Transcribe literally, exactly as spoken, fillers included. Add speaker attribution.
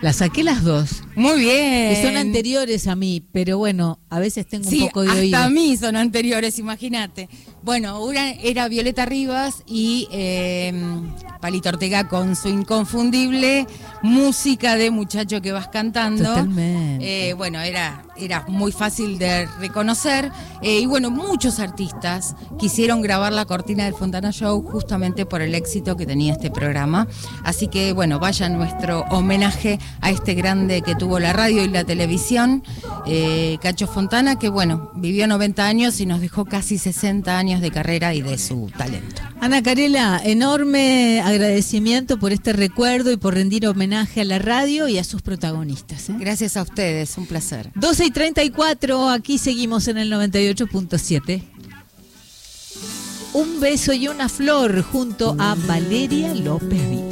Speaker 1: Las saqué las dos.
Speaker 2: Muy bien.
Speaker 1: Que son anteriores a mí, pero bueno, a veces tengo
Speaker 2: sí,
Speaker 1: un poco de
Speaker 2: hasta
Speaker 1: oído.
Speaker 2: a mí son anteriores, imagínate. Bueno, una era Violeta Rivas y eh, Palito Ortega con su inconfundible música de Muchacho que vas cantando.
Speaker 1: Totalmente.
Speaker 2: Eh, bueno, era, era muy fácil de reconocer. Eh, y bueno, muchos artistas quisieron grabar la cortina del Fontana Show justamente por el éxito que tenía este programa. Así que bueno, vaya nuestro homenaje a este grande que tuvo la radio y la televisión, eh, Cacho Fontana, que bueno, vivió noventa años y nos dejó casi sesenta años de carrera y de su talento.
Speaker 1: Ana Carela, enorme agradecimiento por este recuerdo y por rendir homenaje a la radio y a sus protagonistas, ¿eh?
Speaker 2: Gracias a ustedes, un placer.
Speaker 1: doce y treinta y cuatro, aquí seguimos en el noventa y ocho punto siete. Un beso y una flor junto a Valeria López Vial.